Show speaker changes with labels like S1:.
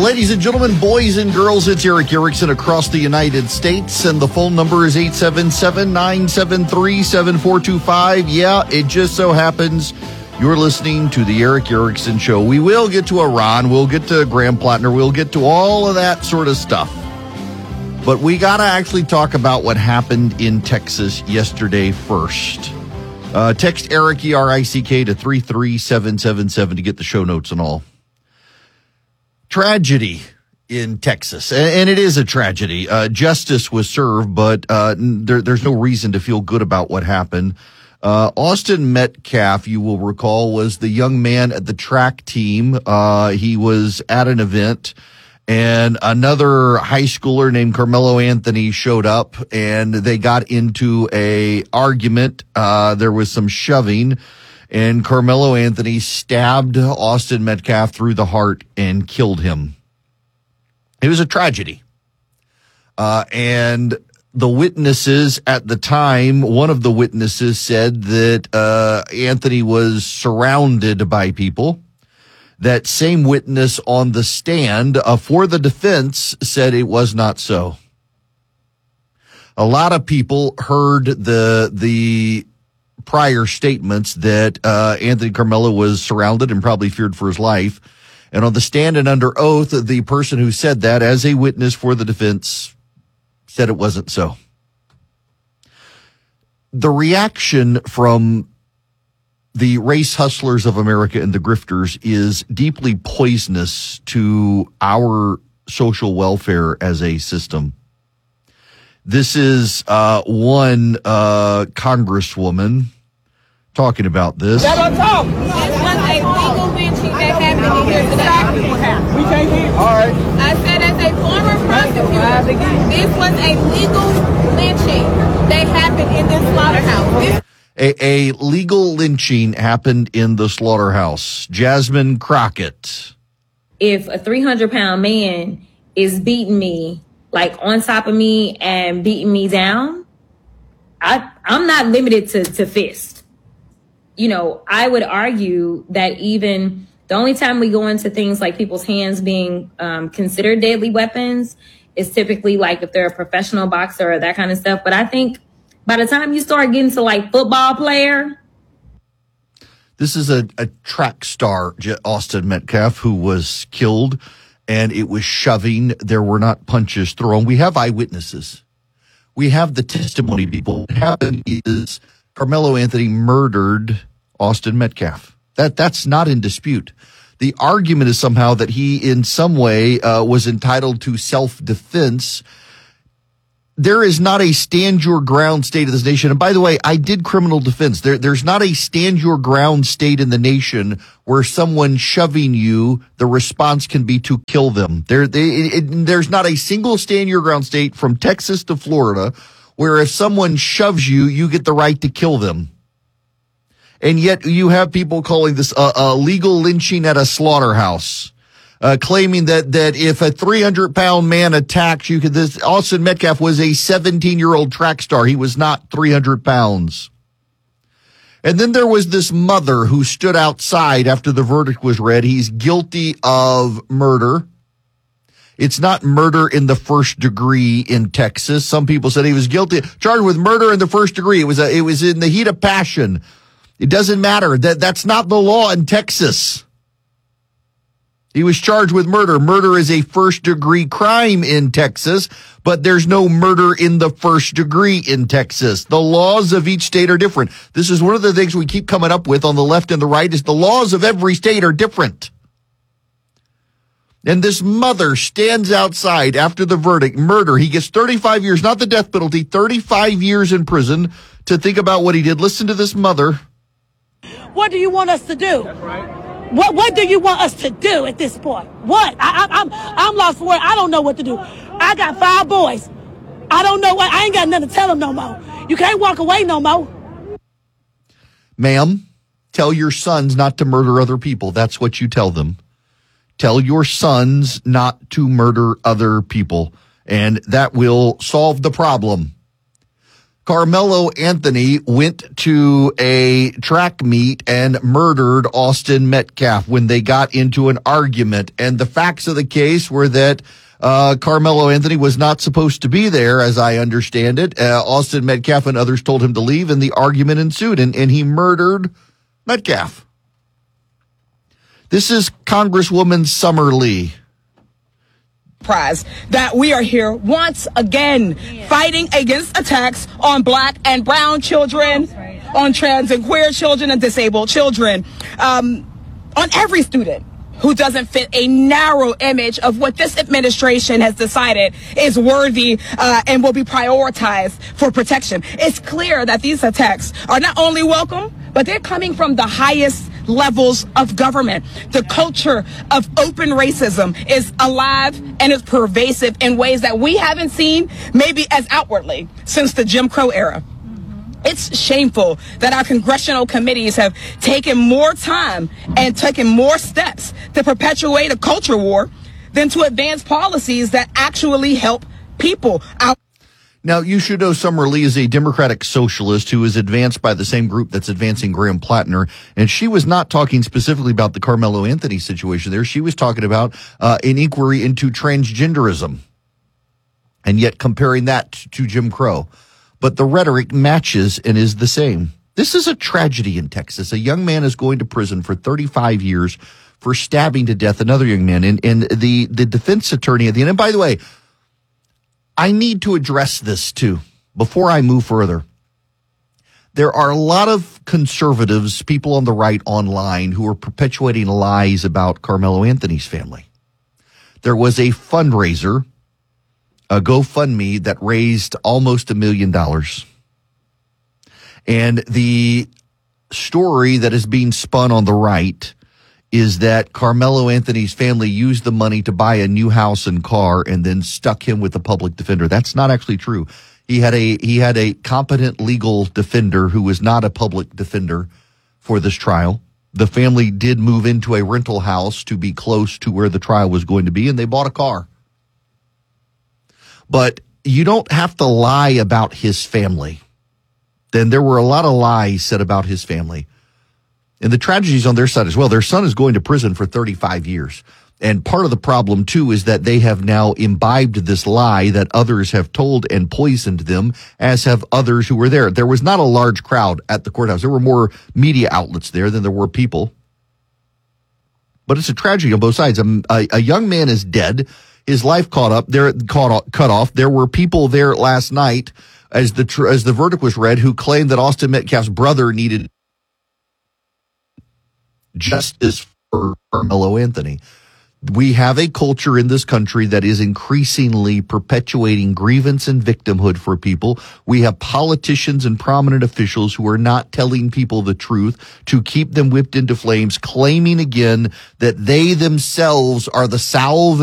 S1: Ladies and gentlemen, boys and girls, it's Erick Erickson across the United States, and the phone number is 877-973-7425. Yeah, it just so happens you're listening to the Erick Erickson Show. We will get to Iran, we'll get to Graham Plattner, we'll get to all of that sort of stuff. But we got to actually talk about what happened in Texas yesterday first. Text Erick, E-R-I-C-K, to 33777 to get the show notes and all. Tragedy in Texas, and it is a tragedy. Justice was served, but there's no reason to feel good about what happened. Austin Metcalf, you will recall, was the young man at the track team. He was at an event, and another high schooler named Carmelo Anthony showed up, and they got into a argument. There was some shoving, and Carmelo Anthony stabbed Austin Metcalf through the heart and killed him. It was a tragedy. And the witnesses at the time, one of the witnesses said that Anthony was surrounded by people. That same witness on the stand for the defense said it was not so. A lot of people heard the prior statements that Anthony Carmelo was surrounded and probably feared for his life. And on the stand and under oath, the person who said that as a witness for the defense said it wasn't so. The reaction from the race hustlers of America and the grifters is deeply poisonous to our social welfare as a system. This is one congresswoman talking about this.
S2: Let us talk. This was a legal lynching that happened here today. We can't hear. All right. I said as a former prosecutor, this was a legal lynching that happened in this slaughterhouse.
S1: A legal lynching happened in the slaughterhouse. Jasmine Crockett.
S3: If a 300-pound man is beating me, like on top of me and beating me down, I'm not limited to fist. You know, I would argue that even the only time we go into things like people's hands being considered deadly weapons is typically like if they're a professional boxer or that kind of stuff. But I think by the time you start getting to like football player.
S1: This is a track star, Austin Metcalf, who was killed, and it was shoving. There were not punches thrown. We have eyewitnesses. We have the testimony, people. What happened is Carmelo Anthony murdered Austin Metcalf. That's not in dispute. The argument is somehow that he in some way was entitled to self-defense. There is not a stand your ground state of this nation. And by the way, I did criminal defense. There's not a stand your ground state in the nation where someone shoving you, the response can be to kill them. There's not a single stand your ground state from Texas to Florida where if someone shoves you, you get the right to kill them. And yet you have people calling this a legal lynching at a slaughterhouse. Claiming that if a 300-pound man attacks you, Austin Metcalf was a 17-year-old track star. He was not 300 pounds. And then there was this mother who stood outside after the verdict was read. He's guilty of murder. It's not murder in the first degree in Texas. Some people said he was charged with murder in the first degree. It was in the heat of passion. It doesn't matter. That's not the law in Texas. He was charged with murder. Murder is a first-degree crime in Texas, but there's no murder in the first degree in Texas. The laws of each state are different. This is one of the things we keep coming up with on the left and the right is the laws of every state are different. And this mother stands outside after the verdict, murder. He gets 35 years, not the death penalty, 35 years in prison to think about what he did. Listen to this mother.
S4: What do you want us to do? That's right. What do you want us to do at this point? What? I'm lost for words. I don't know what to do. I got 5 boys. I don't know what. I ain't got nothing to tell them no more. You can't walk away no more.
S1: Ma'am, tell your sons not to murder other people. That's what you tell them. Tell your sons not to murder other people, and that will solve the problem. Carmelo Anthony went to a track meet and murdered Austin Metcalf when they got into an argument. And the facts of the case were that Carmelo Anthony was not supposed to be there, as I understand it. Austin Metcalf and others told him to leave, and the argument ensued, and he murdered Metcalf. This is Congresswoman Summer Lee.
S5: Prize that we are here once again fighting against attacks on black and brown children, on trans and queer children and disabled children, on every student who doesn't fit a narrow image of what this administration has decided is worthy and will be prioritized for protection. It's clear that these attacks are not only welcome, but they're coming from the highest levels of government. The culture of open racism is alive and is pervasive in ways that we haven't seen maybe as outwardly since the Jim Crow era. It's shameful that our congressional committees have taken more time and taken more steps to perpetuate a culture war than to advance policies that actually help people out.
S1: Now, you should know Summer Lee is a Democratic socialist who is advanced by the same group that's advancing Graham Plattner. And she was not talking specifically about the Carmelo Anthony situation there. She was talking about an inquiry into transgenderism and yet comparing that to Jim Crow. But the rhetoric matches and is the same. This is a tragedy in Texas. A young man is going to prison for 35 years for stabbing to death another young man. And the defense attorney at the end, and by the way, I need to address this too before I move further. There are a lot of conservatives, people on the right online, who are perpetuating lies about Carmelo Anthony's family. There was a fundraiser, a GoFundMe, that raised almost $1 million. And the story that is being spun on the right is that Carmelo Anthony's family used the money to buy a new house and car and then stuck him with a public defender. That's not actually true. He had a competent legal defender who was not a public defender for this trial. The family did move into a rental house to be close to where the trial was going to be, and they bought a car. But you don't have to lie about his family. Then there were a lot of lies said about his family. And the tragedy is on their side as well. Their son is going to prison for 35 years. And part of the problem, too, is that they have now imbibed this lie that others have told and poisoned them, as have others who were there. There was not a large crowd at the courthouse. There were more media outlets there than there were people. But it's a tragedy on both sides. A young man is dead. His life cut off. There were people there last night, as the verdict was read, who claimed that Austin Metcalf's brother needed justice for Carmelo Anthony. We have a culture in this country that is increasingly perpetuating grievance and victimhood for people. We have politicians and prominent officials who are not telling people the truth to keep them whipped into flames, claiming again that they themselves are the salve